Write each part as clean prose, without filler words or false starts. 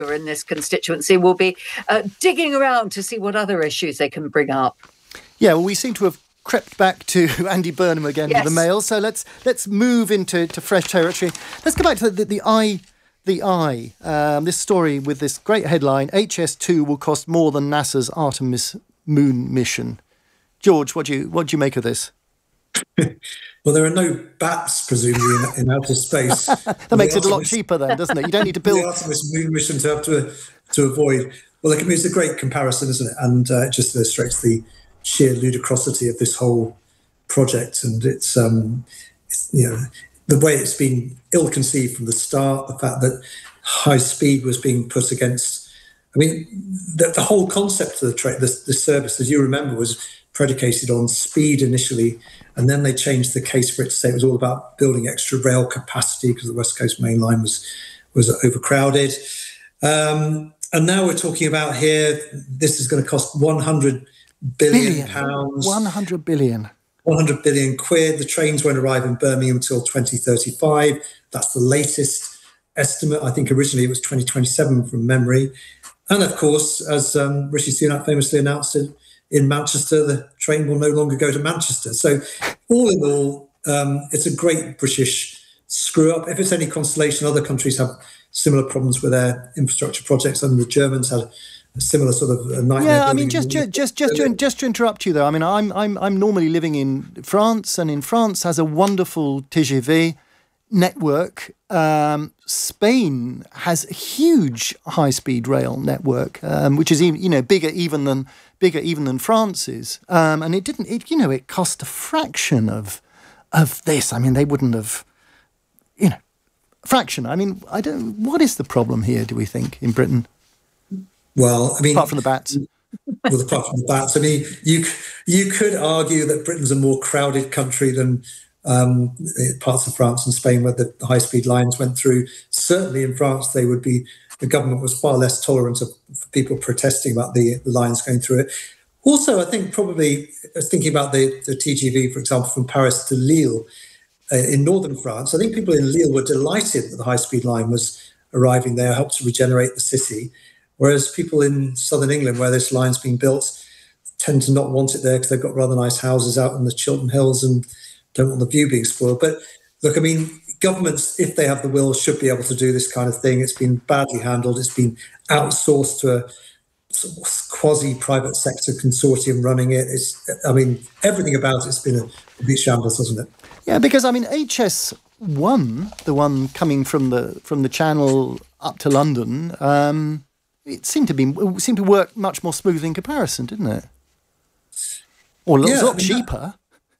in this constituency will be digging around to see what other issues they can bring up. Yeah, well, we seem to have crept back to Andy Burnham again with the Mail. So let's move into fresh territory. Let's go back to the Eye. This story with this great headline: HS2 will cost more than NASA's Artemis moon mission. George, what do you make of this? Well, there are no bats, presumably, in outer space. That makes it a lot cheaper then, doesn't it? You don't need to build the Artemis moon mission to have to avoid. Well, it's a great comparison, isn't it? And it just illustrates the sheer ludicrosity of this whole project, and it's the way it's been ill-conceived from the start. The fact that high speed was being put against. I mean, the whole concept of the service, as you remember, was predicated on speed initially, and then they changed the case for it to say it was all about building extra rail capacity because the West Coast Main Line was overcrowded. And now we're talking about here, this is going to cost 100 billion pounds. 100 billion. 100 billion quid. The trains won't arrive in Birmingham until 2035. That's the latest estimate. I think originally it was 2027 from memory. And of course, as Rishi Sunak famously announced it, in Manchester, the train will no longer go to Manchester. So all in all, it's a great British screw-up. If it's any consolation, other countries have similar problems with their infrastructure projects, and the Germans had a similar sort of nightmare. Yeah, I mean, just to interrupt you, though. I mean, I'm normally living in France, and in France has a wonderful TGV network. Spain has a huge high-speed rail network, which is bigger even than France's. And it cost a fraction of this. I mean, they wouldn't have, fraction. I mean, what is the problem here, do we think, in Britain? Well, I mean, apart from the bats. Apart from the bats, I mean, you could argue that Britain's a more crowded country than parts of France and Spain where the high-speed lines went through. Certainly in France, the government was far less tolerant of people protesting about the lines going through it. Also, I think probably, I was thinking about the TGV, for example, from Paris to Lille in northern France. I think people in Lille were delighted that the high-speed line was arriving there, helped to regenerate the city, whereas people in southern England, where this line's being built, tend to not want it there because they've got rather nice houses out in the Chiltern Hills and don't want the view being spoiled. But look, I mean, governments, if they have the will, should be able to do this kind of thing. It's been badly handled. It's been outsourced to a sort of quasi-private sector consortium running it. Everything about it's been a complete shambles, hasn't it? Yeah, because I mean, HS1, the one coming from the Channel up to London, it seemed to work much more smooth in comparison, didn't it? Or a lot cheaper.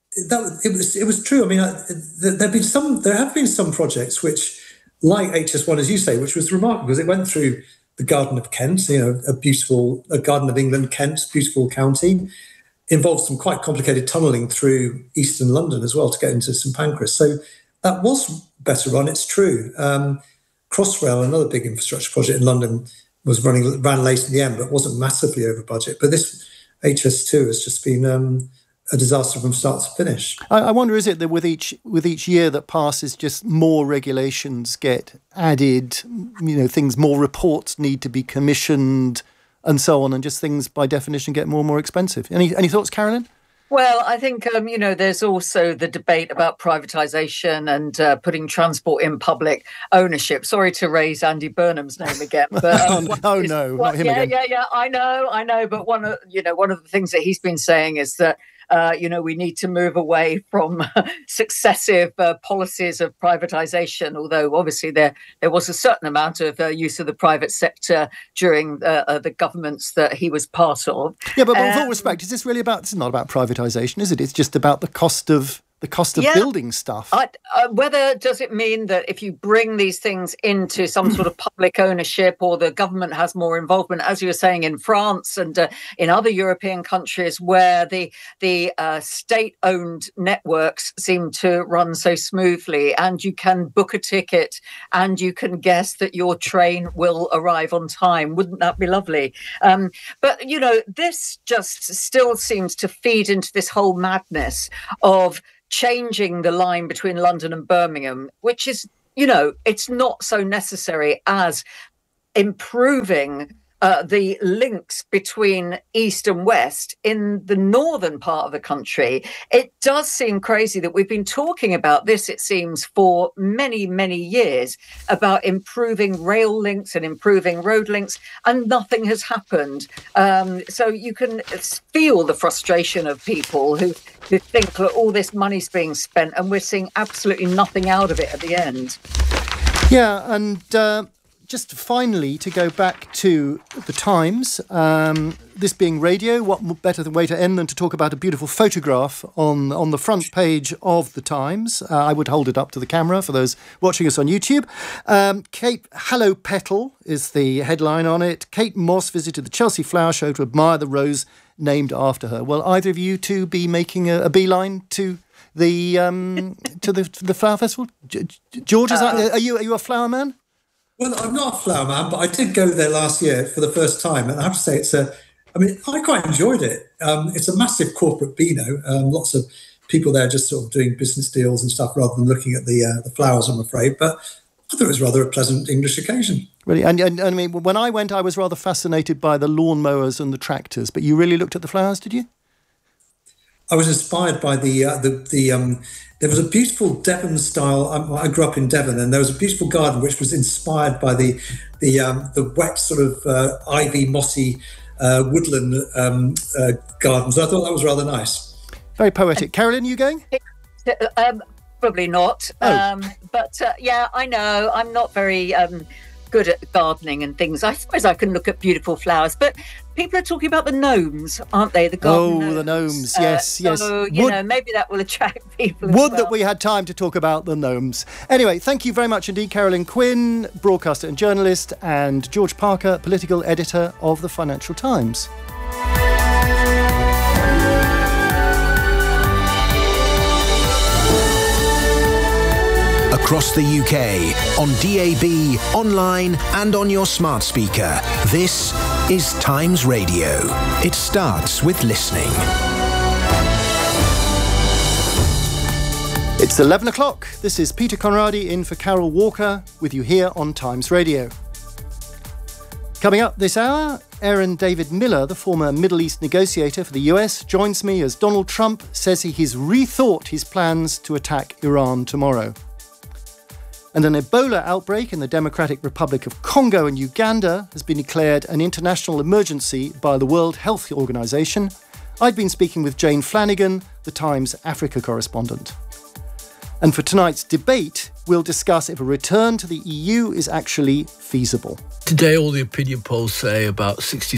It was true. I mean, there have been some projects which, like HS1, as you say, which was remarkable because it went through the Garden of Kent, a Garden of England, Kent, beautiful county, involved some quite complicated tunnelling through eastern London as well to get into St Pancras. So that was better run. It's true. Crossrail, another big infrastructure project in London, ran late in the end, but wasn't massively over budget. But this HS2 has just been a disaster from start to finish. I wonder, is it that with each year that passes, just more regulations get added, more reports need to be commissioned and so on, and just things by definition get more and more expensive. Any thoughts, Carolyn? Well, I think, there's also the debate about privatisation and putting transport in public ownership. Sorry to raise Andy Burnham's name again. But, not him again. Yeah, I know. But one of the things that he's been saying is that, we need to move away from successive policies of privatisation, although obviously there was a certain amount of use of the private sector during the governments that he was part of. Yeah, but with all respect, this is not about privatisation, is it? It's just about the cost of building stuff. Whether does it mean that if you bring these things into some sort of public ownership or the government has more involvement, as you were saying, in France and in other European countries where the state-owned networks seem to run so smoothly, and you can book a ticket and you can guess that your train will arrive on time. Wouldn't that be lovely? But, this just still seems to feed into this whole madness of changing the line between London and Birmingham, which is, it's not so necessary as improving the links between East and West in the northern part of the country. It does seem crazy that we've been talking about this, it seems, for many, many years, about improving rail links and improving road links, and nothing has happened. So you can feel the frustration of people who think that all this money's being spent and we're seeing absolutely nothing out of it at the end. Yeah, and just finally, to go back to the Times, this being radio, what better way to end than to talk about a beautiful photograph on the front page of the Times. I would hold it up to the camera for those watching us on YouTube. Kate Hello Petal is the headline on it. Kate Moss visited the Chelsea Flower Show to admire the rose named after her. Will either of you two be making a beeline to the flower festival? George, are you a flower man? Well, I'm not a flower man, but I did go there last year for the first time, and I have to say I quite enjoyed it. It's a massive corporate Beano. Lots of people there just sort of doing business deals and stuff rather than looking at the flowers, I'm afraid. But I thought it was rather a pleasant English occasion. Really, and I mean, when I went, I was rather fascinated by the lawnmowers and the tractors. But you really looked at the flowers, did you? I was inspired by there was a beautiful Devon style. I grew up in Devon, and there was a beautiful garden which was inspired by the wet sort of ivy, mossy woodland gardens. I thought that was rather nice. Very poetic. Carolyn, you going? Probably not. But yeah, I know I'm not very good at gardening and things. I suppose I can look at beautiful flowers, but people are talking about the gnomes, aren't they? The garden gnomes. The gnomes, yes. So, maybe that will attract people. Would that we had time to talk about the gnomes. Anyway, thank you very much indeed, Carolyn Quinn, broadcaster and journalist, and George Parker, political editor of the Financial Times. Across the UK, on DAB, online and on your smart speaker. This is Times Radio. It starts with listening. It's 11 o'clock. This is Peter Conradi in for Carol Walker with you here on Times Radio. Coming up this hour, Aaron David Miller, the former Middle East negotiator for the US, joins me as Donald Trump says he has rethought his plans to attack Iran tomorrow. And an Ebola outbreak in the Democratic Republic of Congo and Uganda has been declared an international emergency by the World Health Organization. I've been speaking with Jane Flanagan, the Times Africa correspondent. And for tonight's debate, we'll discuss if a return to the EU is actually feasible. Today, all the opinion polls say about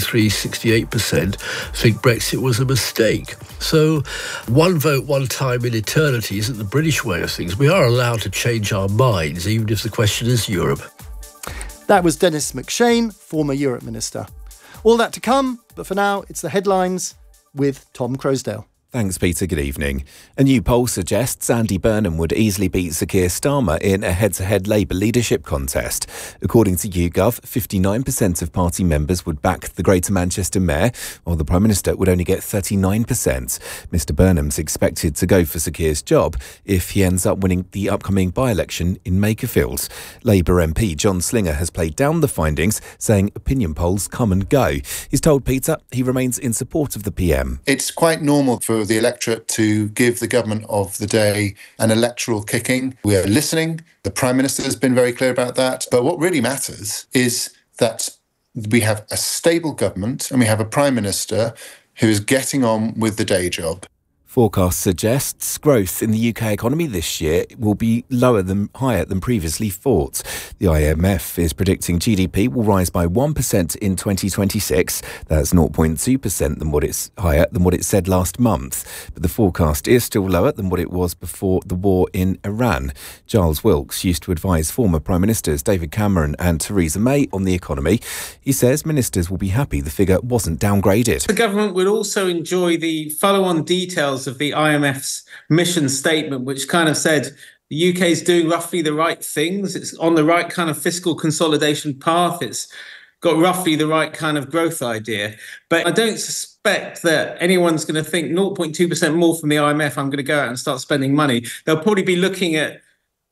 63-68% think Brexit was a mistake. So one vote, one time in eternity isn't the British way of things. We are allowed to change our minds, even if the question is Europe. That was Dennis McShane, former Europe Minister. All that to come, but for now, it's the headlines with Tom Croasdale. Thanks, Peter. Good evening. A new poll suggests Andy Burnham would easily beat Sir Keir Starmer in a head-to-head Labour leadership contest. According to YouGov, 59% of party members would back the Greater Manchester Mayor, while the Prime Minister would only get 39%. Mr Burnham's expected to go for Sir Keir's job if he ends up winning the upcoming by-election in Makerfield. Labour MP John Slinger has played down the findings, saying opinion polls come and go. He's told Peter he remains in support of the PM. It's quite normal for the electorate to give the government of the day an electoral kicking. We are listening. The Prime Minister has been very clear about that. But what really matters is that we have a stable government and we have a Prime Minister who is getting on with the day job. Forecast suggests growth in the UK economy this year will be higher than previously thought. The IMF is predicting GDP will rise by 1% in 2026. That's 0.2% higher than what it said last month. But the forecast is still lower than what it was before the war in Iran. Giles Wilkes used to advise former Prime Ministers David Cameron and Theresa May on the economy. He says ministers will be happy the figure wasn't downgraded. The government would also enjoy the follow-on details of the IMF's mission statement, which kind of said the UK is doing roughly the right things. It's on the right kind of fiscal consolidation path. It's got roughly the right kind of growth idea. But I don't suspect that anyone's going to think 0.2% more from the IMF, I'm going to go out and start spending money. They'll probably be looking at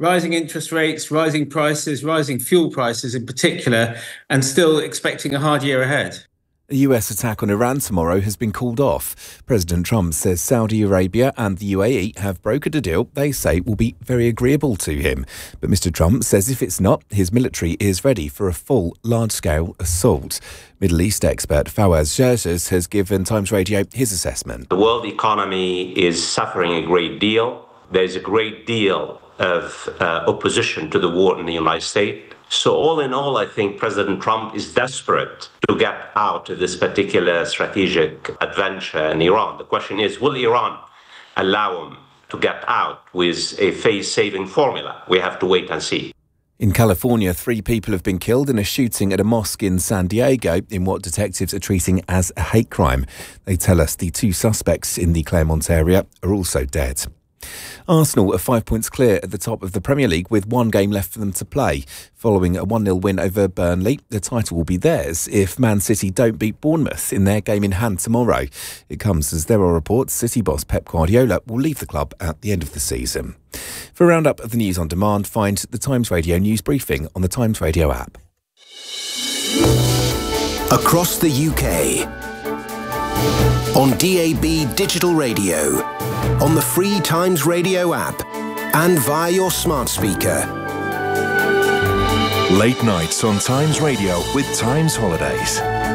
rising interest rates, rising prices, rising fuel prices in particular, and still expecting a hard year ahead. A US attack on Iran tomorrow has been called off. President Trump says Saudi Arabia and the UAE have brokered a deal they say will be very agreeable to him. But Mr. Trump says if it's not, his military is ready for a full, large-scale assault. Middle East expert Fawaz Gerges has given Times Radio his assessment. The world economy is suffering a great deal. There's a great deal of opposition to the war in the United States. So all in all, I think President Trump is desperate to get out of this particular strategic adventure in Iran. The question is, will Iran allow him to get out with a face-saving formula? We have to wait and see. In California, 3 people have been killed in a shooting at a mosque in San Diego in what detectives are treating as a hate crime. They tell us the 2 suspects in the Claremont area are also dead. Arsenal are 5 points clear at the top of the Premier League with 1 game left for them to play. Following a 1-0 win over Burnley, the title will be theirs if Man City don't beat Bournemouth in their game in hand tomorrow. It comes as there are reports City boss Pep Guardiola will leave the club at the end of the season. For a roundup of the news on demand, find the Times Radio news briefing on the Times Radio app. Across the UK, on DAB Digital Radio, on the free Times Radio app, and via your smart speaker. Late nights on Times Radio with Times Holidays.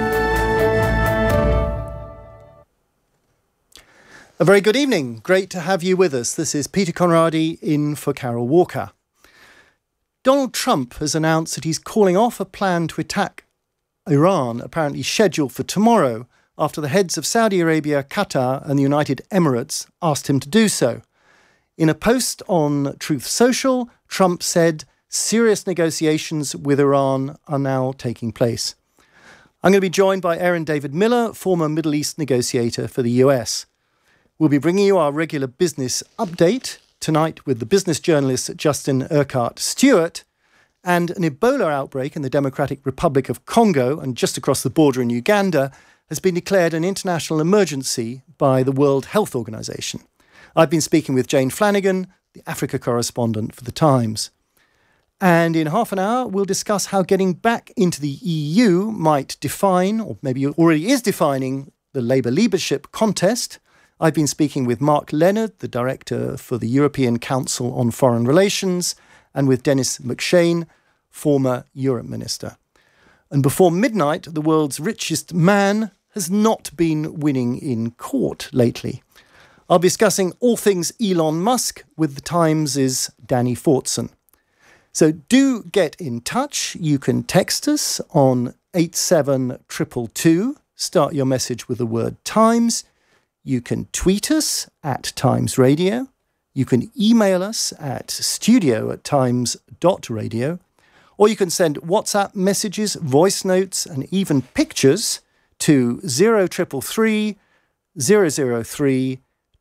A very good evening. Great to have you with us. This is Peter Conradi in for Carol Walker. Donald Trump has announced that he's calling off a plan to attack Iran, apparently scheduled for tomorrow, after the heads of Saudi Arabia, Qatar and the United Emirates asked him to do so. In a post on Truth Social, Trump said serious negotiations with Iran are now taking place. I'm going to be joined by Aaron David Miller, former Middle East negotiator for the US. We'll be bringing you our regular business update tonight with the business journalist Justin Urquhart Stewart, and an Ebola outbreak in the Democratic Republic of Congo and just across the border in Uganda has been declared an international emergency by the World Health Organization. I've been speaking with Jane Flanagan, the Africa correspondent for The Times. And in half an hour, we'll discuss how getting back into the EU might define, or maybe already is defining, the Labour leadership contest. I've been speaking with Mark Leonard, the director for the European Council on Foreign Relations, and with Dennis McShane, former Europe Minister. And before midnight, the world's richest man has not been winning in court lately. I'll be discussing all things Elon Musk with The Times' Danny Fortson. So do get in touch. You can text us on 87222. Start your message with the word Times. You can tweet us at Times Radio. You can email us at studio@times.radio. Or you can send WhatsApp messages, voice notes, and even pictures to 0333 003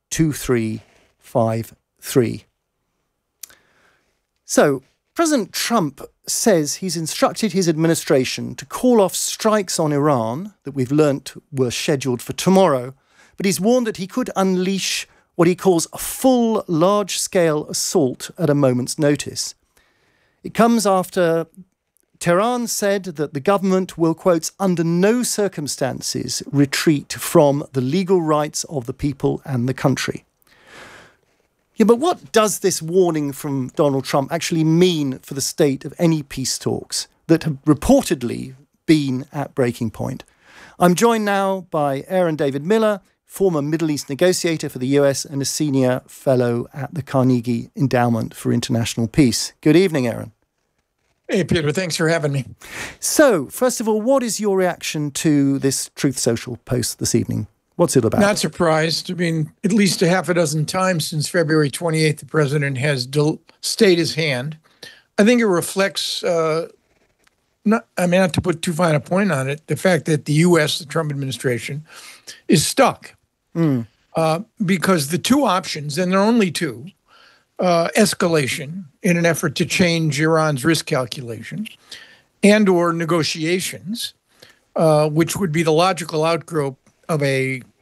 2353. So, President Trump says he's instructed his administration to call off strikes on Iran that we've learnt were scheduled for tomorrow, but he's warned that he could unleash what he calls a full, large-scale assault at a moment's notice. It comes after Tehran said that the government will, quote, under no circumstances retreat from the legal rights of the people and the country. Yeah, but what does this warning from Donald Trump actually mean for the state of any peace talks that have reportedly been at breaking point? I'm joined now by Aaron David Miller, former Middle East negotiator for the US and a senior fellow at the Carnegie Endowment for International Peace. Good evening, Aaron. Hey, Peter, thanks for having me. So, first of all, what is your reaction to this Truth Social post this evening? What's it about? Not surprised. I mean, at least a half a dozen times since February 28th, the president has stayed his hand. I think it reflects, not to put too fine a point on it, the fact that the U.S., the Trump administration, is stuck. Because the two options, and there are only two, escalation in an effort to change Iran's risk calculation, and or negotiations, which would be the logical outgrowth of a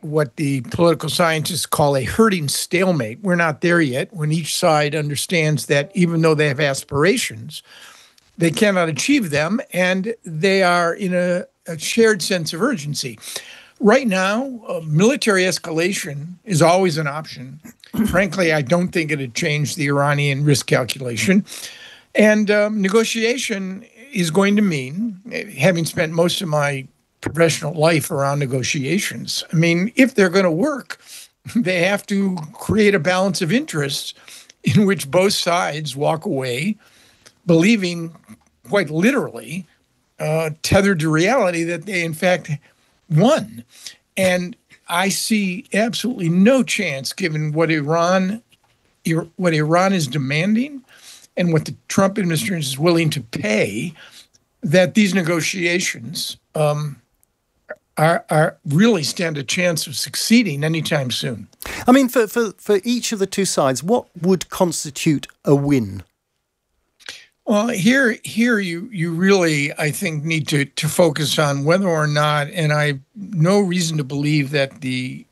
what the political scientists call a herding stalemate. We're not there yet, when each side understands that even though they have aspirations, they cannot achieve them, and they are in a shared sense of urgency. Right now, military escalation is always an option. Frankly, I don't think it'd change the Iranian risk calculation. And negotiation is going to mean, having spent most of my professional life around negotiations, I mean, if they're going to work, they have to create a balance of interests in which both sides walk away believing, quite literally, tethered to reality, that they in fact won. And I see absolutely no chance, given what Iran is demanding and what the Trump administration is willing to pay, that these negotiations are really stand a chance of succeeding anytime soon. I mean, for each of the two sides, what would constitute a win? Well, here you really, I think, need to focus on whether or not, and I have no reason to believe that the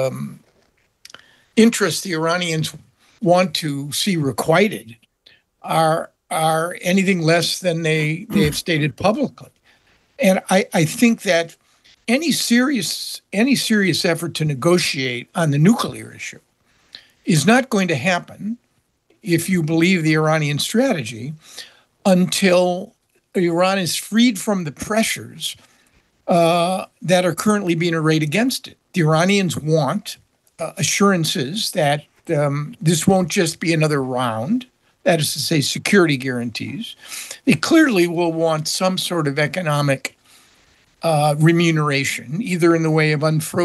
interests the Iranians want to see requited are anything less than they have stated publicly. And I think that any serious effort to negotiate on the nuclear issue is not going to happen, if you believe the Iranian strategy, until Iran is freed from the pressures that are currently being arrayed against it. The Iranians want assurances that this won't just be another round, that is to say, security guarantees. They clearly will want some sort of economic remuneration, either in the way of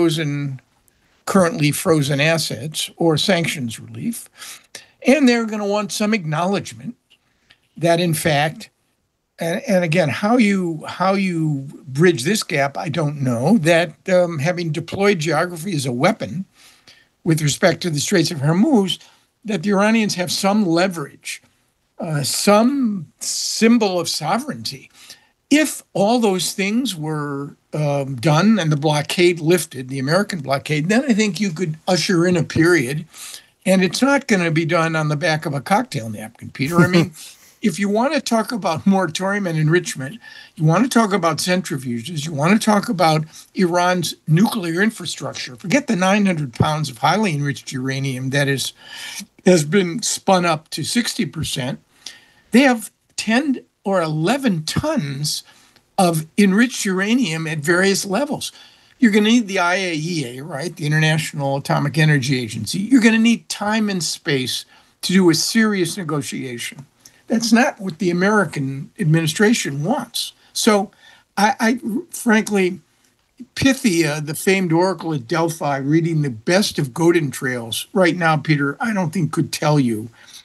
currently frozen assets or sanctions relief. And they're going to want some acknowledgement that, in fact, and again, how you bridge this gap, I don't know, that having deployed geography as a weapon with respect to the Straits of Hormuz, that the Iranians have some leverage, some symbol of sovereignty. If all those things were done and the blockade lifted, the American blockade, then I think you could usher in a period. And it's not going to be done on the back of a cocktail napkin, Peter. I mean, if you want to talk about moratorium and enrichment, you want to talk about centrifuges, you want to talk about Iran's nuclear infrastructure, forget the 900 pounds of highly enriched uranium that has been spun up to 60%. They have 10 or 11 tons of enriched uranium at various levels. You're going to need the IAEA, right, the International Atomic Energy Agency. You're going to need time and space to do a serious negotiation. That's not what the American administration wants. So I frankly, Pythia, the famed oracle at Delphi, reading the best of Godin trails right now, Peter, I don't think could tell you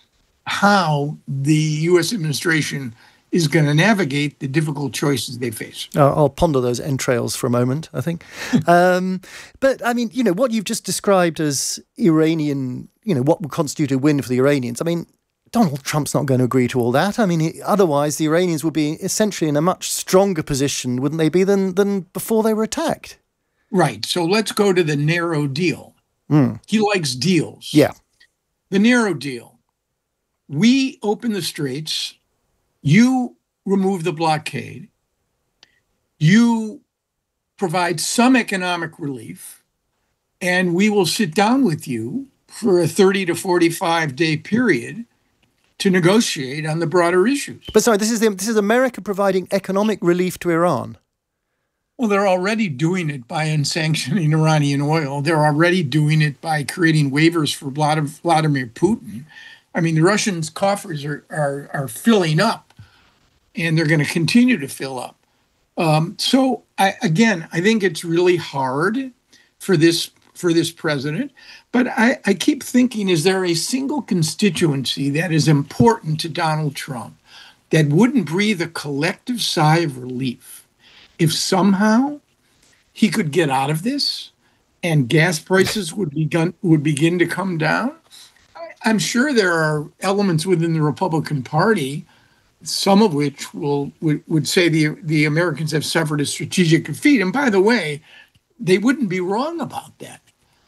how the U.S. administration is going to navigate the difficult choices they face. I'll ponder those entrails for a moment, I think. But, I mean, what you've just described as Iranian, what would constitute a win for the Iranians, I mean, Donald Trump's not going to agree to all that. I mean, otherwise the Iranians would be essentially in a much stronger position, wouldn't they be, than before they were attacked? Right. So let's go to the narrow deal. He likes deals. Yeah. The narrow deal. We open the straits. You remove the blockade. You provide some economic relief. And we will sit down with you for a 30 to 45-day period to negotiate on the broader issues. But sorry, this is America providing economic relief to Iran. Well, they're already doing it by unsanctioning Iranian oil. They're already doing it by creating waivers for Vladimir Putin. I mean, the Russians' coffers are filling up, and they're going to continue to fill up. So I think it's really hard for this president. But I keep thinking, is there a single constituency that is important to Donald Trump that wouldn't breathe a collective sigh of relief if somehow he could get out of this and gas prices would begin to come down? I'm sure there are elements within the Republican Party, some of which would say the Americans have suffered a strategic defeat. And by the way, they wouldn't be wrong about that.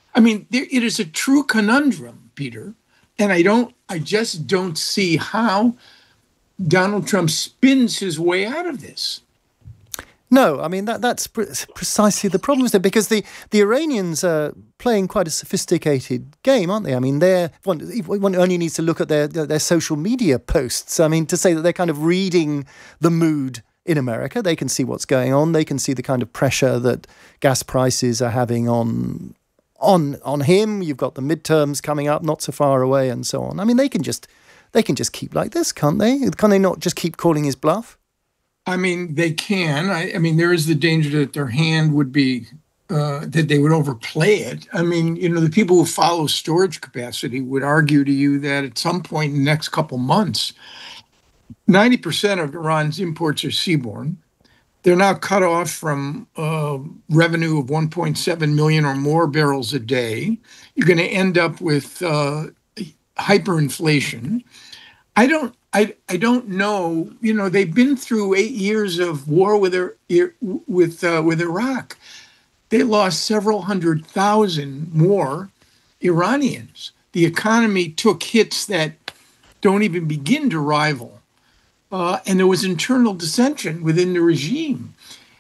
I mean, it is a true conundrum, Peter, and I just don't see how Donald Trump spins his way out of this. No, I mean, that's precisely the problem, isn't it? Because the Iranians are playing quite a sophisticated game, aren't they? I mean, one only needs to look at their social media posts. I mean, to say that they're kind of reading the mood in America. They can see what's going on. They can see the kind of pressure that gas prices are having on him. You've got the midterms coming up not so far away and so on. I mean, they can just keep like this, can't they? Can they not just keep calling his bluff? I mean, they can. I mean, there is the danger that their hand would be, that they would overplay it. I mean, the people who follow storage capacity would argue to you that at some point in the next couple months, 90% of Iran's imports are seaborne. They're now cut off from revenue of 1.7 million or more barrels a day. You're going to end up with hyperinflation. I don't know. They've been through 8 years of war with Iraq. They lost several 100,000 more Iranians. The economy took hits that don't even begin to rival. And there was internal dissension within the regime.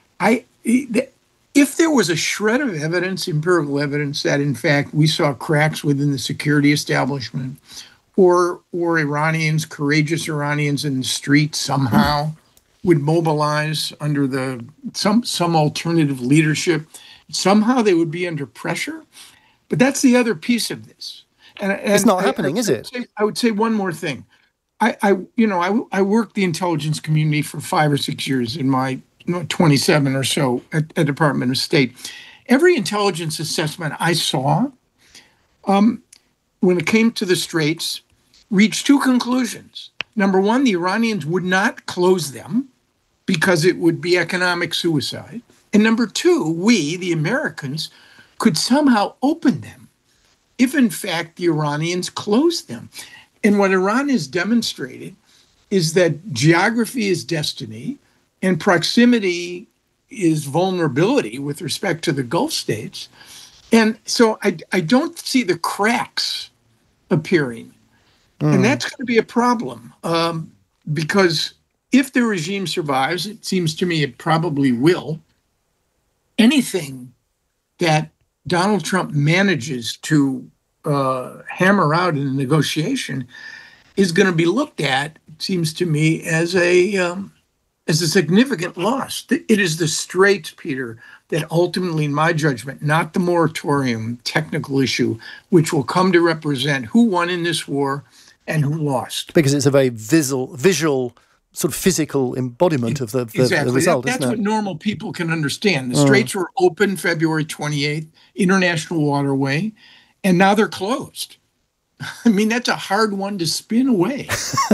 If there was a shred of evidence, empirical evidence, that in fact we saw cracks within the security establishment, or Iranians, courageous Iranians in the streets somehow would mobilize under some alternative leadership, somehow they would be under pressure. But that's the other piece of this. And it's not happening, is it? I would say one more thing. I worked the intelligence community for 5 or 6 years in my 27 or so at Department of State. Every intelligence assessment I saw, when it came to the Straits, reached 2 conclusions. Number one, the Iranians would not close them because it would be economic suicide. And number two, we, the Americans, could somehow open them if, in fact, the Iranians closed them. And what Iran has demonstrated is that geography is destiny and proximity is vulnerability with respect to the Gulf states. And so I don't see the cracks appearing. And that's going to be a problem because if the regime survives, it seems to me it probably will, anything that Donald Trump manages to hammer out in a negotiation is going to be looked at, it seems to me, as a significant loss. It is the Straits, Peter, that ultimately, in my judgment, not the moratorium technical issue, which will come to represent who won in this war and who lost. Because it's a very visual sort of physical embodiment of the result, That's isn't it? what normal people can understand. The Straits were open February 28th, international waterway, and now they're closed. I mean, that's a hard one to spin away.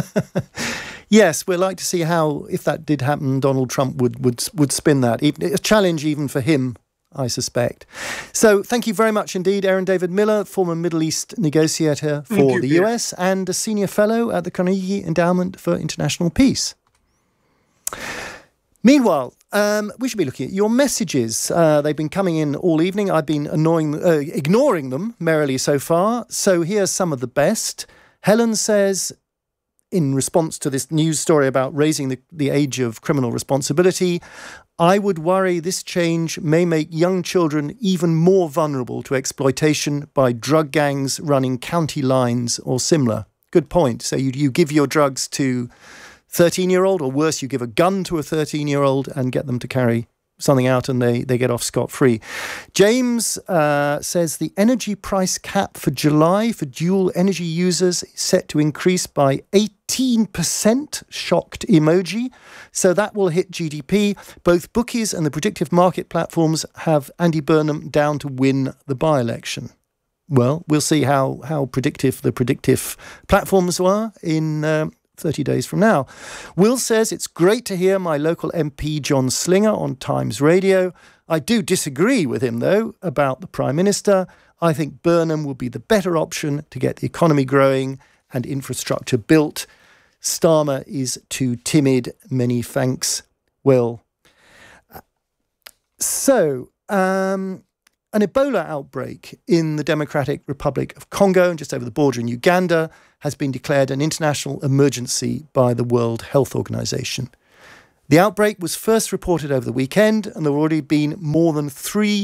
Yes, we'd like to see how, if that did happen, Donald Trump would spin that. A challenge even for him, I suspect. So thank you very much indeed, Aaron David Miller, former Middle East negotiator for the US and a senior fellow at the Carnegie Endowment for International Peace. Meanwhile, we should be looking at your messages. They've been coming in all evening. I've been ignoring them merrily so far. So here's some of the best. Helen says, in response to this news story about raising the age of criminal responsibility, I would worry this change may make young children even more vulnerable to exploitation by drug gangs running county lines or similar. Good point. So you give your drugs to 13-year-old, or worse, you give a gun to a 13-year-old and get them to carry something out and they get off scot-free. James says the energy price cap for July for dual energy users is set to increase by 18%, shocked emoji. So that will hit GDP. Both bookies and the predictive market platforms have Andy Burnham down to win the by-election. Well, we'll see how predictive the predictive platforms were in 30 days from now. Will says, it's great to hear my local MP John Slinger on Times Radio. I do disagree with him, though, about the Prime Minister. I think Burnham will be the better option to get the economy growing and infrastructure built. Starmer is too timid. Many thanks, Will. So, an Ebola outbreak in the Democratic Republic of Congo, and just over the border in Uganda, has been declared an international emergency by the World Health Organization. The outbreak was first reported over the weekend, and there have already been more than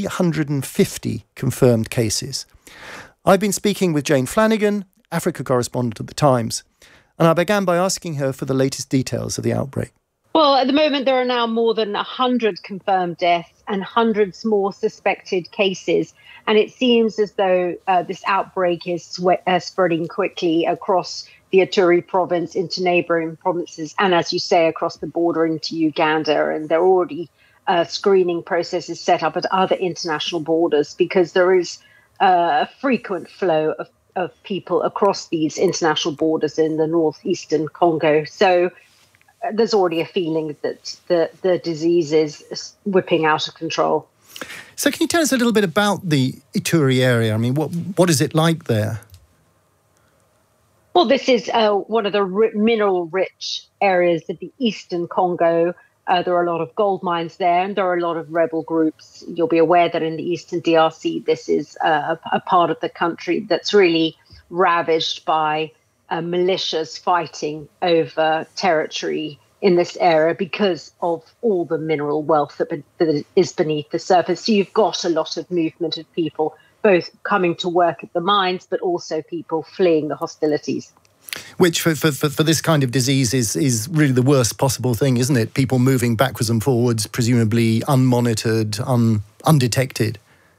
350 confirmed cases. I've been speaking with Jane Flanagan, Africa correspondent at The Times, and I began by asking her for the latest details of the outbreak. Well, at the moment, there are now more than 100 confirmed deaths and hundreds more suspected cases. And it seems as though this outbreak is spreading quickly across the Ituri province into neighbouring provinces, and as you say, across the border into Uganda. And there are already screening processes set up at other international borders because there is a frequent flow of people across these international borders in the northeastern Congo. So there's already a feeling that the disease is whipping out of control. So can you tell us a little bit about the Ituri area? I mean, what is it like there? Well, this is one of the mineral-rich areas of the eastern Congo. There are a lot of gold mines there, and there are a lot of rebel groups. You'll be aware that in the eastern DRC, this is a part of the country that's really ravaged by militias fighting over territory in this area because of all the mineral wealth that is beneath the surface. So you've got a lot of movement of people, both coming to work at the mines, but also people fleeing the hostilities. Which for this kind of disease is really the worst possible thing, isn't it? People moving backwards and forwards, presumably unmonitored, undetected.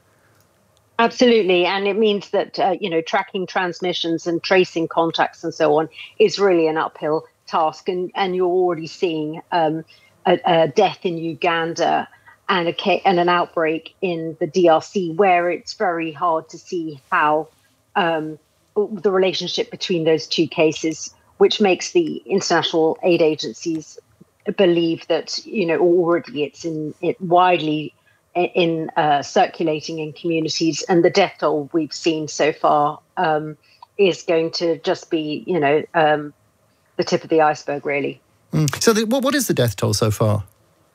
Absolutely. And it means that, tracking transmissions and tracing contacts and so on is really an uphill task. And you're already seeing a death in Uganda and an outbreak in the DRC, where it's very hard to see how the relationship between those two cases, which makes the international aid agencies believe that, already it's widely circulating in communities, and the death toll we've seen so far is going to just be, the tip of the iceberg, really. So what is the death toll so far?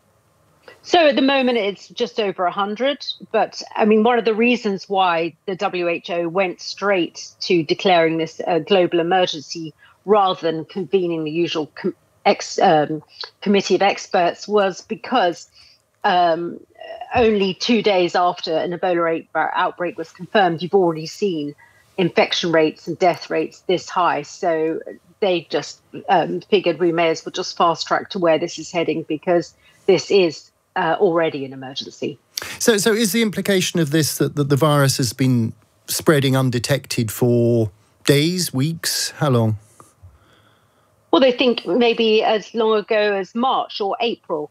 So at the moment, it's just over 100. But I mean, one of the reasons why the WHO went straight to declaring this a global emergency rather than convening the usual committee of experts was because only 2 days after an Ebola outbreak was confirmed, you've already seen infection rates and death rates this high. So they just figured we may as well just fast track to where this is heading, because this is already an emergency. So is the implication of this that the virus has been spreading undetected for days, weeks? How long? Well, they think maybe as long ago as March or April.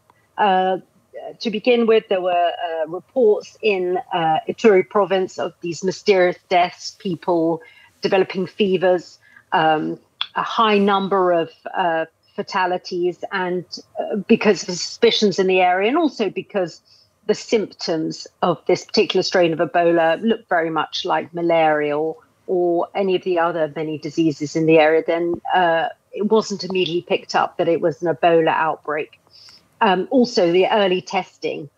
To begin with, there were reports in Ituri province of these mysterious deaths, people developing fevers, a high number of fatalities, and because of suspicions in the area, and also because the symptoms of this particular strain of Ebola look very much like malaria or any of the other many diseases in the area, then it wasn't immediately picked up that it was an Ebola outbreak. Also, the early testing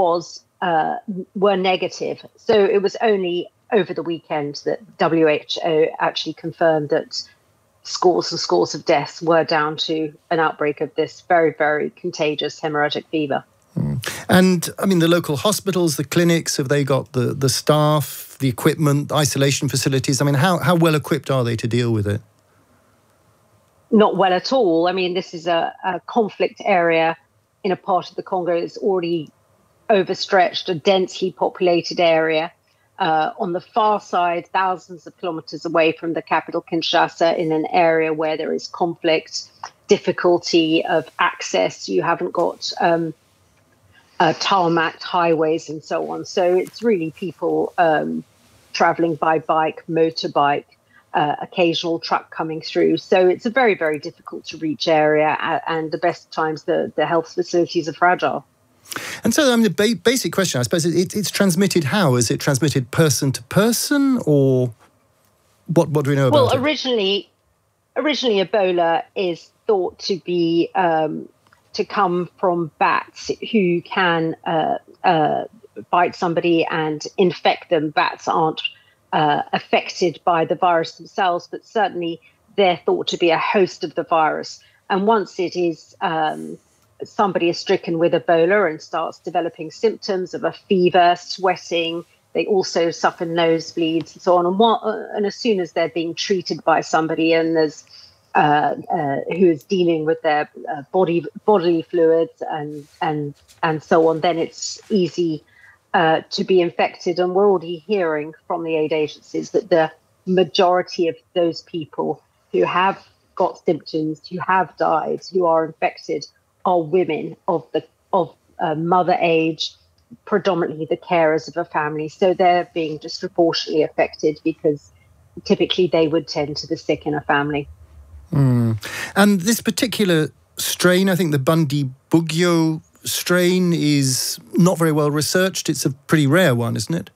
were negative. So it was only over the weekend that WHO actually confirmed that scores and scores of deaths were down to an outbreak of this very, very contagious hemorrhagic fever. And, I mean, the local hospitals, the clinics, have they got the staff, the equipment, isolation facilities? I mean, how well equipped are they to deal with it? Not well at all. I mean, this is a conflict area in a part of the Congo that's already overstretched, a densely populated area. On the far side, thousands of kilometers away from the capital, Kinshasa, in an area where there is conflict, difficulty of access. You haven't got tarmac highways and so on. So it's really people traveling by bike, motorbike, occasional truck coming through. So it's a very, very difficult to reach area. And the best times, the health facilities are fragile. And so, I mean, the basic question, I suppose, it's transmitted how? Is it transmitted person to person, or what do we know about it? Well, originally Ebola is thought to be to come from bats who can bite somebody and infect them. Bats aren't affected by the virus themselves, but certainly they're thought to be a host of the virus. And once it is somebody is stricken with Ebola and starts developing symptoms of a fever, sweating, they also suffer nosebleeds and so on. And as soon as they're being treated by somebody and there's who is dealing with their bodily fluids and so on, then it's easy to be infected. And we're already hearing from the aid agencies that the majority of those people who have got symptoms, who have died, who are infected, are women of mother age, predominantly the carers of a family. So they're being disproportionately affected because typically they would tend to the sick in a family. And this particular strain, I think the Bundibugyo strain, is not very well researched. It's a pretty rare one, isn't it?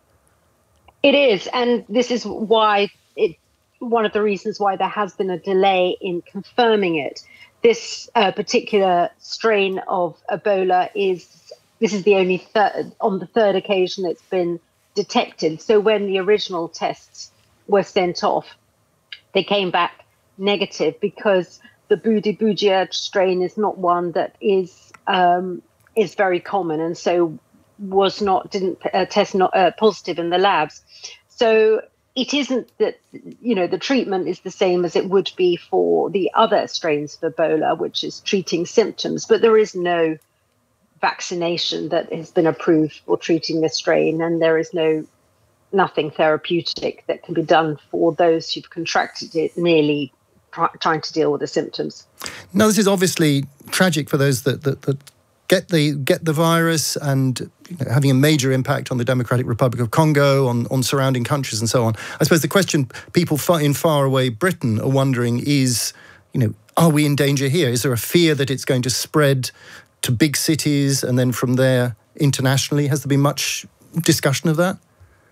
It is, and this is why one of the reasons why there has been a delay in confirming it. This particular strain of Ebola this is the only on the third occasion it's been detected. So when the original tests were sent off, they came back negative because the Bundibugyo strain is not one that is very common, and so didn't test positive in the labs. So it isn't that, the treatment is the same as it would be for the other strains of Ebola, which is treating symptoms, but there is no vaccination that has been approved for treating the strain, and there is nothing therapeutic that can be done for those who've contracted it, merely trying to deal with the symptoms. Now, this is obviously tragic for those that get the virus, and having a major impact on the Democratic Republic of Congo, on surrounding countries and so on. I suppose the question people in faraway Britain are wondering is, are we in danger here? Is there a fear that it's going to spread to big cities and then from there internationally? Has there been much discussion of that?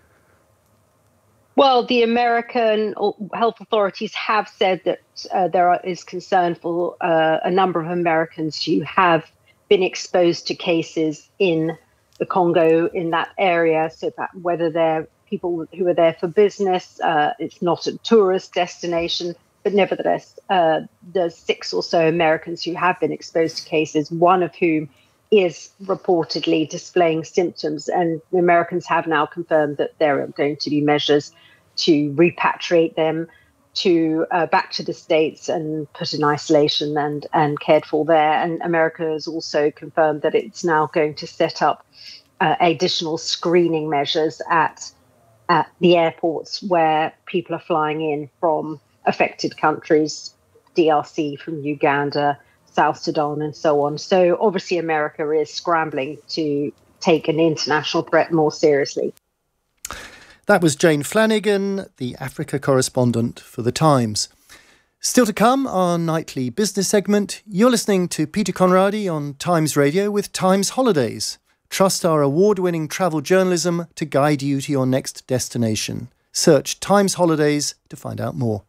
Well, the American health authorities have said that there is concern for a number of Americans who have been exposed to cases in the Congo, in that area. So that whether they're people who are there for business, it's not a tourist destination, but nevertheless, there's 6 or so Americans who have been exposed to cases, one of whom is reportedly displaying symptoms. And the Americans have now confirmed that there are going to be measures to repatriate them back to the States and put in isolation and cared for there. And America has also confirmed that it's now going to set up additional screening measures at the airports where people are flying in from affected countries, DRC, from Uganda, South Sudan, and so on. So obviously America is scrambling to take an international threat more seriously. That was Jane Flanagan, the Africa correspondent for The Times. Still to come, our nightly business segment, you're listening to Peter Conradi on Times Radio with Times Holidays. Trust our award-winning travel journalism to guide you to your next destination. Search Times Holidays to find out more.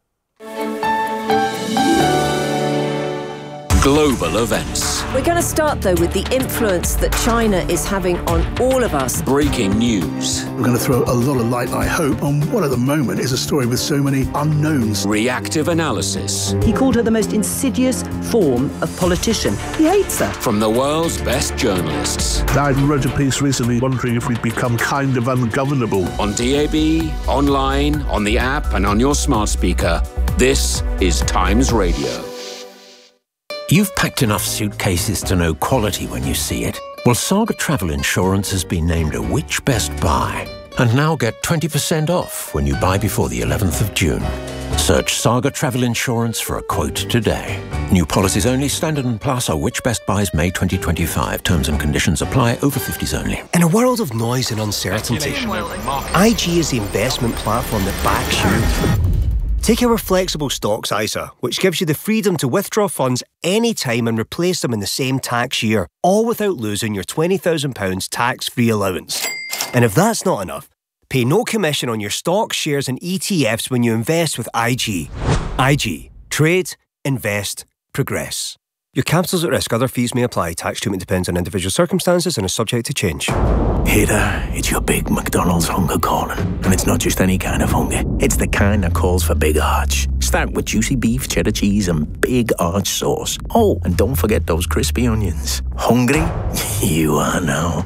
Global events. We're going to start, though, with the influence that China is having on all of us. Breaking news. We're going to throw a lot of light, I hope, on what at the moment is a story with so many unknowns. Reactive analysis. He called her the most insidious form of politician. He hates her. From the world's best journalists. I wrote a piece recently wondering if we'd become kind of ungovernable. On DAB, online, on the app, and on your smart speaker. This is Times Radio. You've packed enough suitcases to know quality when you see it. Well, Saga Travel Insurance has been named a Which Best Buy. And now get 20% off when you buy before the 11th of June. Search Saga Travel Insurance for a quote today. New policies only. Standard and Plus are Which Best Buys May 2025. Terms and conditions apply. Over 50s only. In a world of noise and uncertainty, IG is the investment platform that backs you. Take our flexible stocks ISA, which gives you the freedom to withdraw funds anytime and replace them in the same tax year, all without losing your £20,000 tax-free allowance. And if that's not enough, pay no commission on your stocks, shares and ETFs when you invest with IG. IG. Trade, invest, progress. Your capital's at risk. Other fees may apply. Tax treatment depends on individual circumstances and is subject to change. Hey there, it's your big McDonald's hunger calling. And it's not just any kind of hunger. It's the kind that calls for big arch. Start with juicy beef, cheddar cheese and big arch sauce. Oh, and don't forget those crispy onions. Hungry? You are now.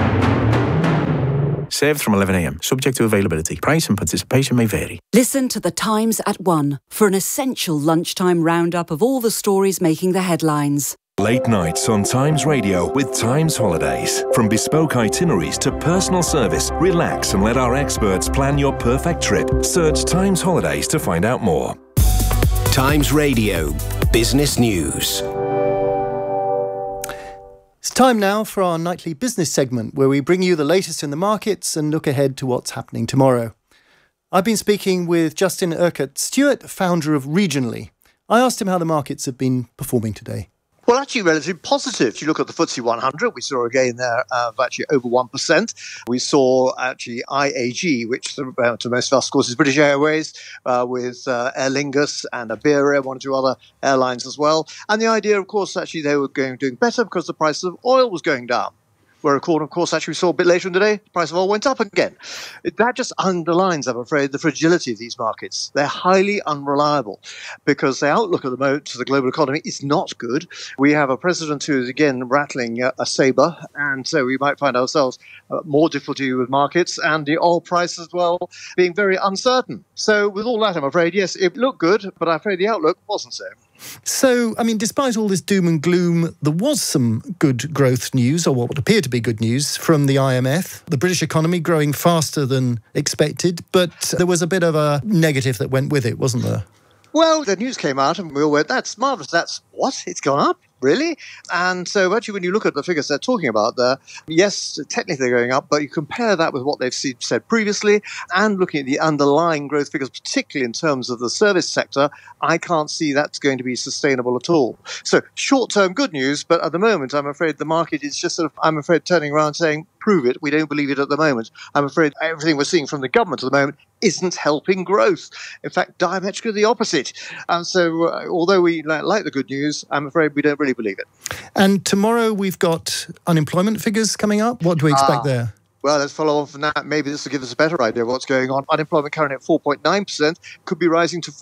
Served from 11 a.m. Subject to availability. Price and participation may vary. Listen to The Times at 1 for an essential lunchtime roundup of all the stories making the headlines. Late nights on Times Radio with Times Holidays. From bespoke itineraries to personal service, relax and let our experts plan your perfect trip. Search Times Holidays to find out more. Times Radio Business News. It's time now for our nightly business segment where we bring you the latest in the markets and look ahead to what's happening tomorrow. I've been speaking with Justin Urquhart-Stewart, founder of Regionally. I asked him how the markets have been performing today. Well, actually relatively positive. If you look at the FTSE 100, we saw a gain there of actually over 1%. We saw actually IAG, which to most of us, of course, is British Airways, with Aer Lingus and Iberia, one or two other airlines as well. And the idea, of course, actually they were doing better because the price of oil was going down. Where, of course, actually we saw a bit later in the day, the price of oil went up again. That just underlines, I'm afraid, the fragility of these markets. They're highly unreliable because the outlook at the moment to the global economy is not good. We have a president who is, again, rattling a saber, and so we might find ourselves more difficulty with markets and the oil price as well being very uncertain. So with all that, I'm afraid, yes, it looked good, but I'm afraid the outlook wasn't so. So, I mean, despite all this doom and gloom, there was some good growth news, or what would appear to be good news, from the IMF. The British economy growing faster than expected, but there was a bit of a negative that went with it, wasn't there? Well, the news came out and we all went, that's marvellous. That's what? It's gone up? Really? And so actually when you look at the figures they're talking about there, yes, technically they're going up, but you compare that with what they've said previously and looking at the underlying growth figures, particularly in terms of the service sector, I can't see that's going to be sustainable at all. So short-term good news, but at the moment I'm afraid the market is just sort of, I'm afraid, turning around saying, prove it, we don't believe it at the moment. I'm afraid everything we're seeing from the government at the moment isn't helping growth. In fact, diametrically the opposite. And so although we like the good news, I'm afraid we don't really believe it. And tomorrow we've got unemployment figures coming up. What do we expect there? Well, let's follow on from that. Maybe this will give us a better idea of what's going on. Unemployment currently at 4.9%, could be rising to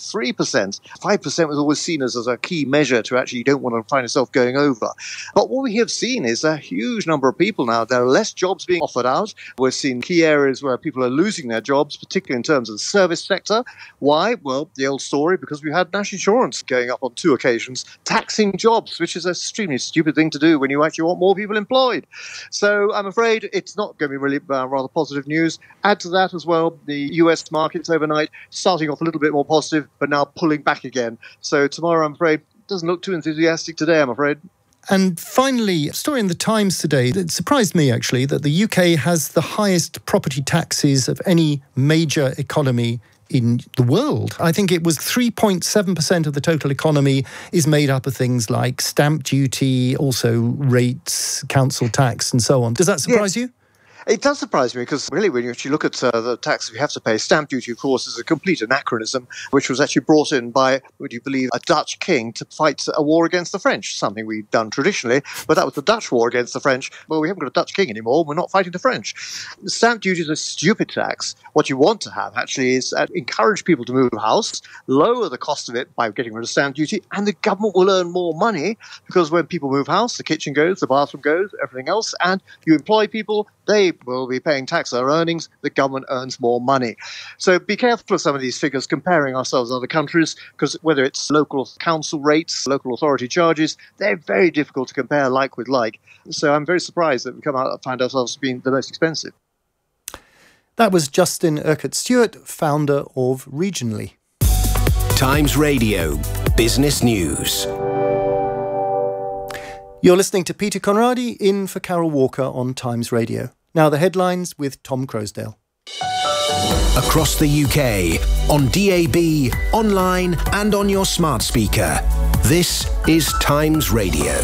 5.3%. 5% was always seen as a key measure to actually you don't want to find yourself going over. But what we have seen is a huge number of people now. There are less jobs being offered out. We're seeing key areas where people are losing their jobs, particularly in terms of the service sector. Why? Well, the old story, because we had national insurance going up on 2 occasions, taxing jobs, which is an extremely stupid thing to do when you actually want more people employed. So I'm afraid it's not going to be really rather positive news. Add to that as well, the US markets overnight starting off a little bit more positive, but now pulling back again. So tomorrow, I'm afraid, doesn't look too enthusiastic today, I'm afraid. And finally, a story in the Times today that surprised me, actually, that the UK has the highest property taxes of any major economy in the world. I think it was 3.7% of the total economy is made up of things like stamp duty, also rates, council tax, and so on. Does that surprise you? It does surprise me because really when you actually look at the tax we have to pay, stamp duty, of course, is a complete anachronism, which was actually brought in by, would you believe, a Dutch king to fight a war against the French, something we've done traditionally, but that was the Dutch war against the French. Well, we haven't got a Dutch king anymore. We're not fighting the French. The stamp duty is a stupid tax. What you want to have actually is encourage people to move house, lower the cost of it by getting rid of stamp duty, and the government will earn more money because when people move house, the kitchen goes, the bathroom goes, everything else, and you employ people, they will be paying tax on their earnings, the government earns more money. So be careful of some of these figures, comparing ourselves to other countries, because whether it's local council rates, local authority charges, they're very difficult to compare like with like. So I'm very surprised that we come out and find ourselves being the most expensive. That was Justin Urquhart-Stewart, founder of Regionally. Times Radio Business News. You're listening to Peter Conradi in for Carol Walker on Times Radio. Now the headlines with Tom Croasdale. Across the UK, on DAB, online and on your smart speaker. This is Times Radio.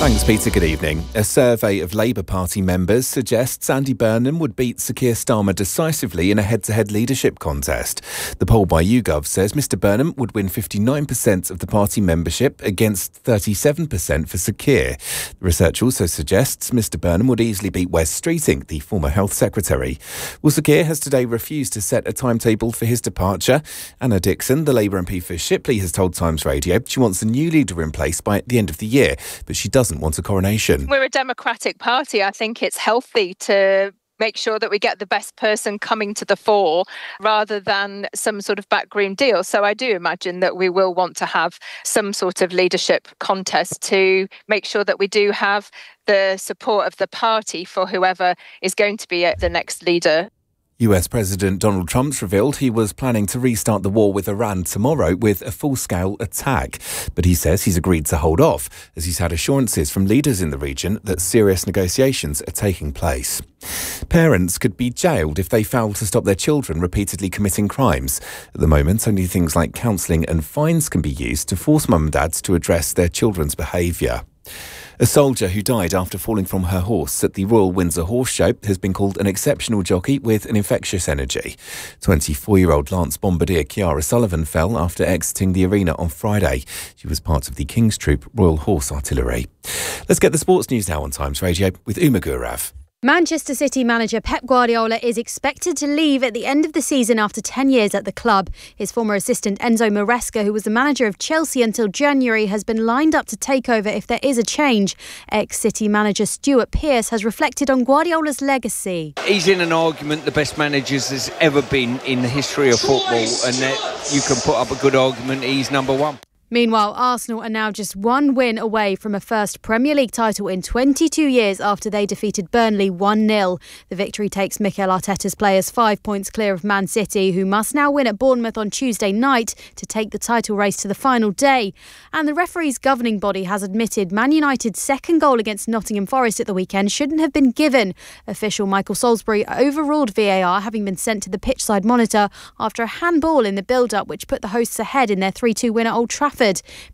Thanks, Peter. Good evening. A survey of Labour Party members suggests Andy Burnham would beat Sir Keir Starmer decisively in a head-to-head leadership contest. The poll by YouGov says Mr Burnham would win 59% of the party membership against 37% for Sir Keir. The research also suggests Mr Burnham would easily beat Wes Streeting, the former Health Secretary. Well, Sir Keir has today refused to set a timetable for his departure. Anna Dixon, the Labour MP for Shipley, has told Times Radio she wants a new leader in place by the end of the year, but she doesn't want a coronation. We're a democratic party. I think it's healthy to make sure that we get the best person coming to the fore rather than some sort of backroom deal. So I do imagine that we will want to have some sort of leadership contest to make sure that we do have the support of the party for whoever is going to be the next leader. US President Donald Trump's revealed he was planning to restart the war with Iran tomorrow with a full-scale attack. But he says he's agreed to hold off, as he's had assurances from leaders in the region that serious negotiations are taking place. Parents could be jailed if they fail to stop their children repeatedly committing crimes. At the moment, only things like counselling and fines can be used to force mum and dads to address their children's behaviour. A soldier who died after falling from her horse at the Royal Windsor Horse Show has been called an exceptional jockey with an infectious energy. 24-year-old Lance Bombardier Kiara Sullivan fell after exiting the arena on Friday. She was part of the King's Troop Royal Horse Artillery. Let's get the sports news now on Times Radio with Uma Gurav. Manchester City manager Pep Guardiola is expected to leave at the end of the season after 10 years at the club. His former assistant Enzo Maresca, who was the manager of Chelsea until January, has been lined up to take over if there is a change. Ex-City manager Stuart Pearce has reflected on Guardiola's legacy. He's in an argument the best managers has ever been in the history of football, and that you can put up a good argument he's number one. Meanwhile, Arsenal are now just one win away from a first Premier League title in 22 years after they defeated Burnley 1-0. The victory takes Mikel Arteta's players 5 points clear of Man City, who must now win at Bournemouth on Tuesday night to take the title race to the final day. And the referees' governing body has admitted Man United's second goal against Nottingham Forest at the weekend shouldn't have been given. Official Michael Salisbury overruled VAR, having been sent to the pitchside monitor after a handball in the build-up, which put the hosts ahead in their 3-2 win at Old Trafford.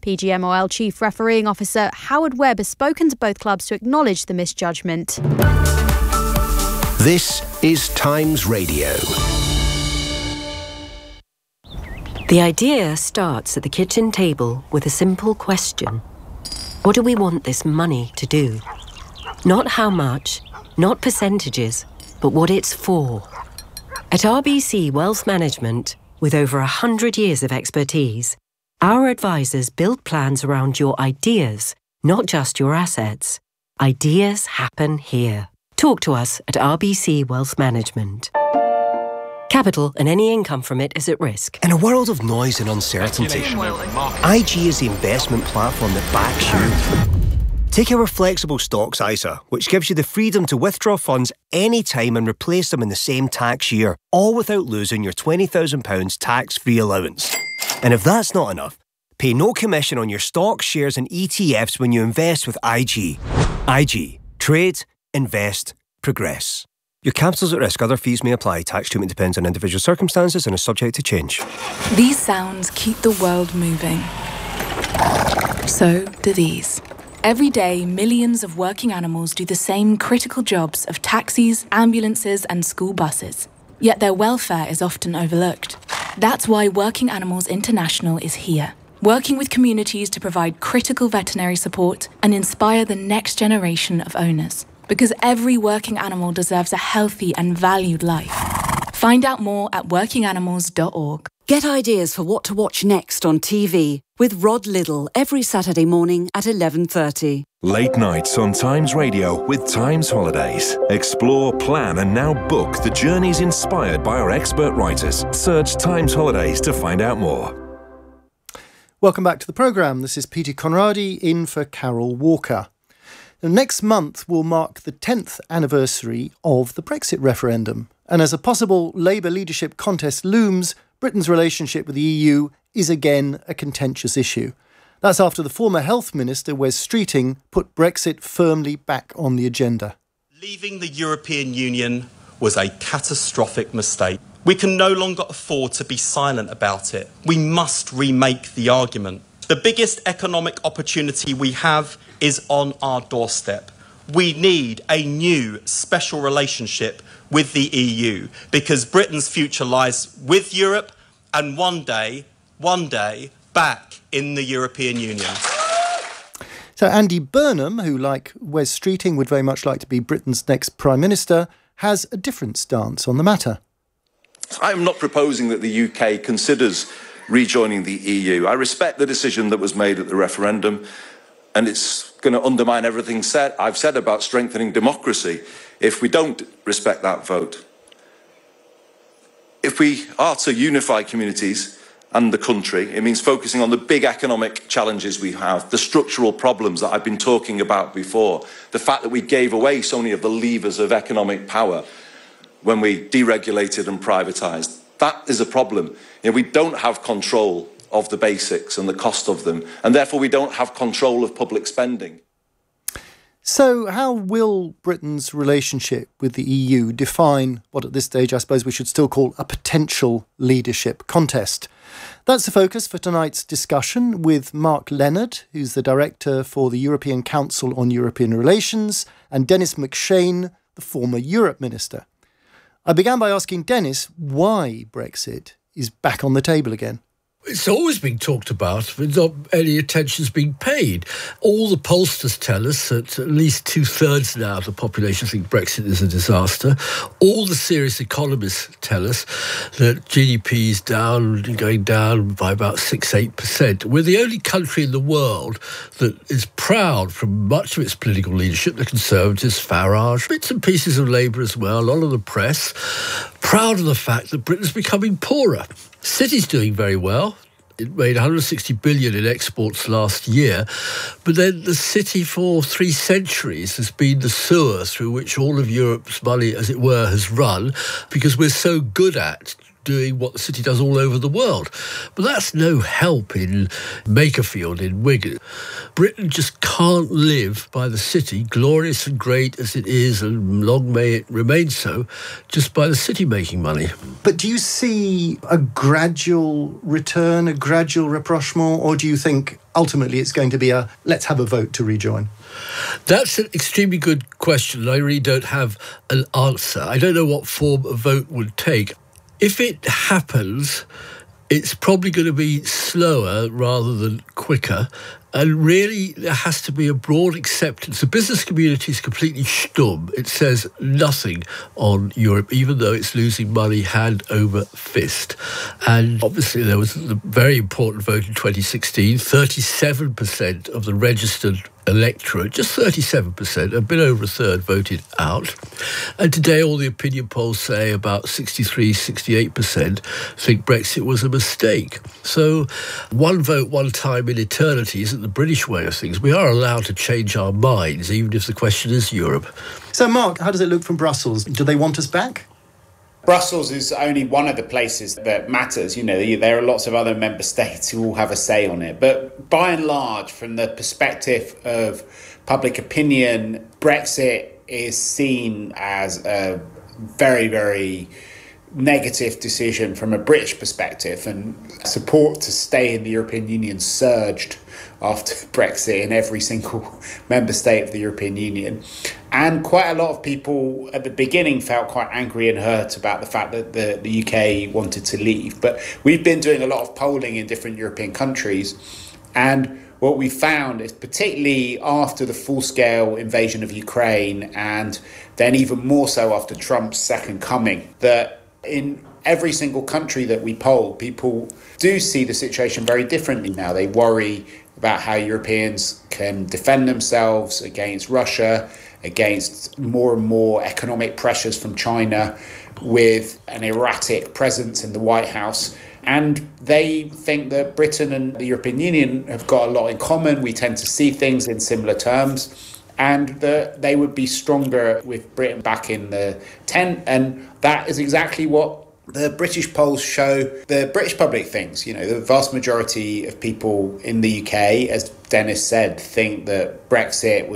PGMOL Chief Refereeing Officer Howard Webb has spoken to both clubs to acknowledge the misjudgment. This is Times Radio. The idea starts at the kitchen table with a simple question. What do we want this money to do? Not how much, not percentages, but what it's for. At RBC Wealth Management, with over 100 years of expertise, our advisors build plans around your ideas, not just your assets. Ideas happen here. Talk to us at RBC Wealth Management. Capital and any income from it is at risk. In a world of noise and uncertainty, IG is the investment platform that backs you. Take our flexible stocks ISA, which gives you the freedom to withdraw funds anytime and replace them in the same tax year, all without losing your £20,000 tax-free allowance. And if that's not enough, pay no commission on your stocks, shares and ETFs when you invest with IG. IG. Trade, invest, progress. Your capital's at risk. Other fees may apply. Tax treatment depends on individual circumstances and is subject to change. These sounds keep the world moving. So do these. Every day, millions of working animals do the same critical jobs of taxis, ambulances and school buses. Yet their welfare is often overlooked. That's why Working Animals International is here, working with communities to provide critical veterinary support and inspire the next generation of owners. Because every working animal deserves a healthy and valued life. Find out more at workinganimals.org. Get ideas for what to watch next on TV with Rod Liddle every Saturday morning at 11:30. Late nights on Times Radio with Times Holidays. Explore, plan and now book the journeys inspired by our expert writers. Search Times Holidays to find out more. Welcome back to the programme. This is Peter Conradi in for Carol Walker. Now, next month will mark the 10th anniversary of the Brexit referendum. And as a possible Labour leadership contest looms, Britain's relationship with the EU is again a contentious issue. That's after the former Health Minister, Wes Streeting, put Brexit firmly back on the agenda. Leaving the European Union was a catastrophic mistake. We can no longer afford to be silent about it. We must remake the argument. The biggest economic opportunity we have is on our doorstep. We need a new special relationship with the EU because Britain's future lies with Europe and one day, back in the European Union. So Andy Burnham, who, like Wes Streeting, would very much like to be Britain's next Prime Minister, has a different stance on the matter. I am not proposing that the UK considers rejoining the EU. I respect the decision that was made at the referendum, and it's going to undermine everything I've said about strengthening democracy if we don't respect that vote. If we are to unify communities and the country, it means focusing on the big economic challenges we have, the structural problems that I've been talking about before, the fact that we gave away so many of the levers of economic power when we deregulated and privatised. That is a problem. We don't have control of the basics and the cost of them, and therefore we don't have control of public spending. So how will Britain's relationship with the EU define what at this stage I suppose we should still call a potential leadership contest? That's the focus for tonight's discussion with Mark Leonard, who's the Director for the European Council on European Relations, and Denis McShane, the former Europe Minister. I began by asking Denis why Brexit is back on the table again. It's always been talked about, but not any attention's being paid. All the pollsters tell us that at least 2/3 now of the population think Brexit is a disaster. All the serious economists tell us that GDP is going down by about 6-8%. We're the only country in the world that is proud from much of its political leadership, the Conservatives, Farage, bits and pieces of Labour as well, a lot of the press, proud of the fact that Britain's becoming poorer. City's doing very well. It made 160 billion in exports last year. But then the city for 3 centuries has been the sewer through which all of Europe's money, as it were, has run, because we're so good at doing what the city does all over the world. But that's no help in Makerfield, in Wigan. Britain just can't live by the city, glorious and great as it is, and long may it remain so, just by the city making money. But do you see a gradual return, a gradual rapprochement, or do you think ultimately it's going to be a let's have a vote to rejoin? That's an extremely good question. I really don't have an answer. I don't know what form a vote would take. If it happens, it's probably going to be slower rather than quicker. And really, there has to be a broad acceptance. The business community is completely stumm. It says nothing on Europe, even though it's losing money hand over fist. And obviously, there was a very important vote in 2016. 37% of the registered electorate, just 37%, a bit over a third, voted out. And today, all the opinion polls say about 63-68% think Brexit was a mistake. So one vote, one time in eternity isn't the British way of things. We are allowed to change our minds, even if the question is Europe. So, Mark, how does it look from Brussels? Do they want us back? Brussels is only one of the places that matters. There are lots of other member states who all have a say on it. But by and large, from the perspective of public opinion, Brexit is seen as a very, very negative decision from a British perspective, and support to stay in the European Union surged after Brexit in every single member state of the European Union. And quite a lot of people at the beginning felt quite angry and hurt about the fact that the UK wanted to leave. But we've been doing a lot of polling in different European countries, and what we found is, particularly after the full-scale invasion of Ukraine, and then even more so after Trump's second coming, that in every single country that we poll, people do see the situation very differently now. They worry about how Europeans can defend themselves against Russia, against more and more economic pressures from China, with an erratic presence in the White House. And they think that Britain and the European Union have got a lot in common. We tend to see things in similar terms, and that they would be stronger with Britain back in the tent. And that is exactly what the British polls show the British public thinks. The vast majority of people in the UK, as Denis said, think that Brexit was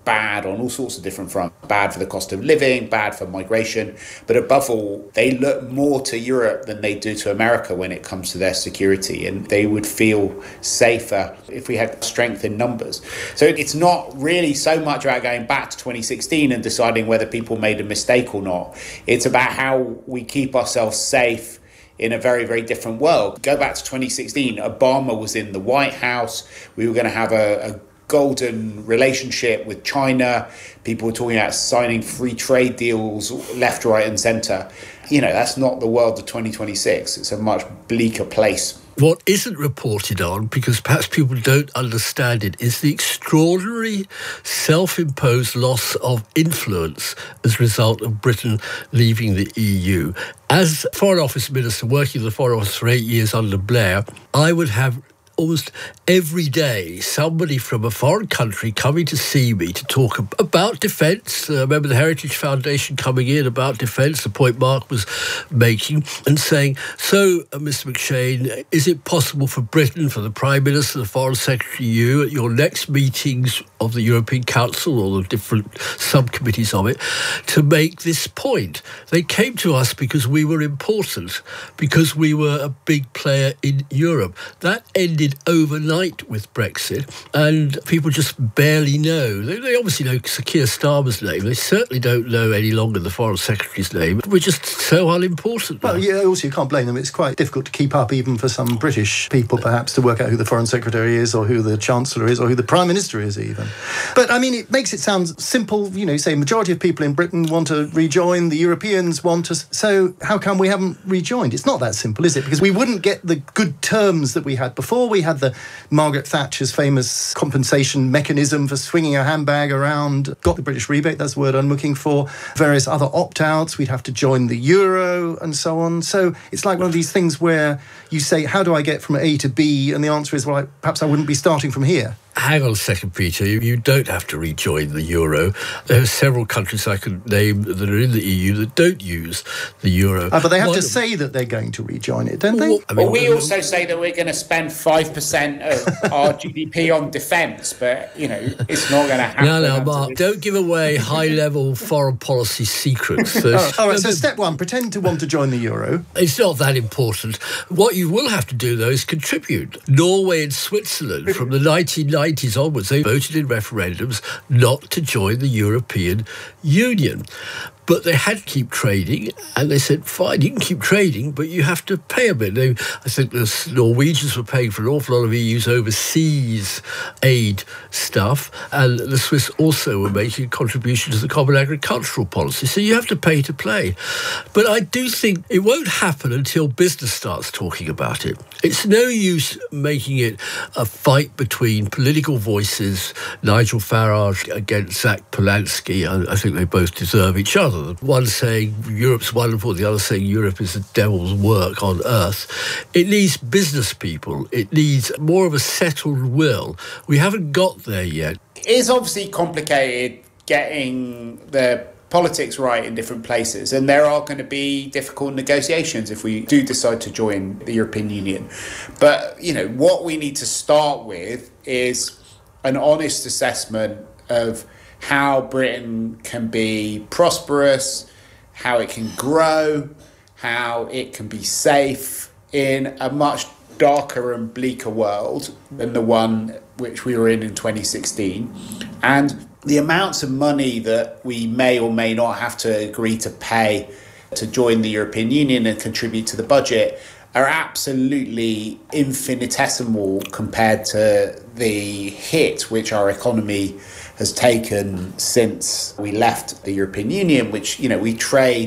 bad on all sorts of different fronts. Bad for the cost of living, bad for migration, but above all, they look more to Europe than they do to America when it comes to their security, and they would feel safer if we had strength in numbers. So it's not really so much about going back to 2016 and deciding whether people made a mistake or not. It's about how we keep ourselves safe in a very, very different world. Go back to 2016, Obama was in the White House. We were going to have a golden relationship with China. People were talking about signing free trade deals left, right and centre. That's not the world of 2026. It's a much bleaker place. What isn't reported on, because perhaps people don't understand it, is the extraordinary self-imposed loss of influence as a result of Britain leaving the EU. As Foreign Office Minister, working in the Foreign Office for 8 years under Blair, I would have almost every day somebody from a foreign country coming to see me to talk about defence. I remember the Heritage Foundation coming in about defence, the point Mark was making, and saying, so, Mr McShane, is it possible for Britain, for the Prime Minister, the Foreign Secretary, you, at your next meetings of the European Council or the different subcommittees of it, to make this point? They came to us because we were important, because we were a big player in Europe. That ended overnight with Brexit, and people just barely know. They obviously know Sir Keir Starmer's name. They certainly don't know any longer the Foreign Secretary's name. We're just so unimportant now. Well, yeah, also you can't blame them. It's quite difficult to keep up, even for some British people, perhaps, to work out who the Foreign Secretary is, or who the Chancellor is, or who the Prime Minister is, even. But, I mean, it makes it sound simple. Say, majority of people in Britain want to rejoin, the Europeans want us. So how come we haven't rejoined? It's not that simple, is it? Because we wouldn't get the good terms that we had before. We had the Margaret Thatcher's famous compensation mechanism for swinging her handbag around, got the British rebate, that's the word I'm looking for, various other opt-outs, we'd have to join the euro and so on. So it's like one of these things where you say, how do I get from A to B? And the answer is, well, perhaps I wouldn't be starting from here. Hang on a second, Peter. You don't have to rejoin the euro. There are several countries I could name that are in the EU that don't use the euro. But they have to say that they're going to rejoin it, don't they? Well, we also say that we're going to spend 5% of our GDP on defence, but, it's not going to happen. No, Mark, don't give away high-level foreign policy secrets. All right, so step one, pretend to want to join the euro. It's not that important. What you will have to do, though, is contribute. Norway and Switzerland, from the 1990s onwards, they voted in referendums not to join the European Union. But they had to keep trading, and they said, fine, you can keep trading, but you have to pay a bit. I think the Norwegians were paying for an awful lot of EU's overseas aid stuff, and the Swiss also were making a contribution to the common agricultural policy. So you have to pay to play. But I do think it won't happen until business starts talking about it. It's no use making it a fight between political voices, Nigel Farage against Zach Polanski. I think they both deserve each other. One saying Europe's wonderful, the other saying Europe is the devil's work on earth. It needs business people. It needs more of a settled will. We haven't got there yet. It's obviously complicated getting the politics right in different places, and there are going to be difficult negotiations if we do decide to join the European Union. But, what we need to start with is an honest assessment of how Britain can be prosperous, how it can grow, how it can be safe in a much darker and bleaker world than the one which we were in 2016. And the amounts of money that we may or may not have to agree to pay to join the European Union and contribute to the budget are absolutely infinitesimal compared to the hit which our economy has taken since we left the European Union, which, we trade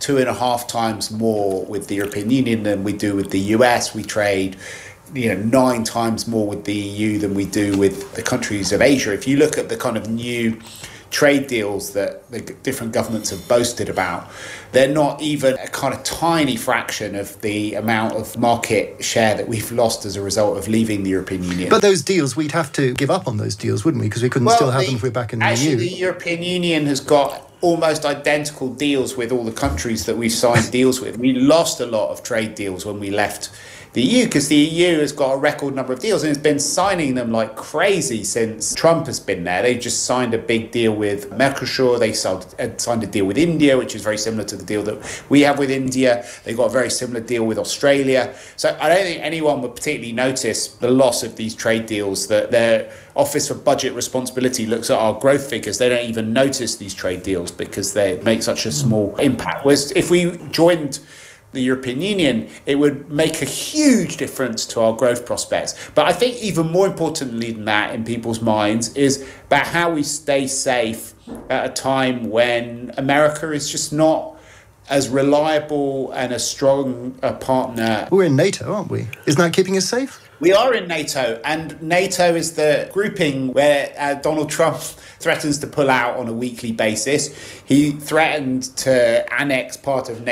2.5 times more with the European Union than we do with the US. We trade 9 times more with the EU than we do with the countries of Asia. If you look at the kind of new trade deals that the different governments have boasted about, they're not even a kind of tiny fraction of the amount of market share that we've lost as a result of leaving the European Union. But those deals, we'd have to give up on those deals, wouldn't we? Because we couldn't still have them if we're back in the EU. Actually, the European Union has got almost identical deals with all the countries that we've signed deals with. We lost a lot of trade deals when we left the EU, because the EU has got a record number of deals and it's been signing them like crazy since Trump has been there. They just signed a big deal with Mercosur. They signed a deal with India, which is very similar to the deal that we have with India. They got a very similar deal with Australia. So I don't think anyone would particularly notice the loss of these trade deals. That their Office for Budget Responsibility looks at our growth figures. They don't even notice these trade deals because they make such a small impact. Whereas if we joined the European Union, it would make a huge difference to our growth prospects. But I think even more importantly than that in people's minds is about how we stay safe at a time when America is just not as reliable and as strong a partner. We're in NATO, aren't we? Isn't that keeping us safe? We are in NATO, and NATO is the grouping where Donald Trump threatens to pull out on a weekly basis. He threatened to annex part of NATO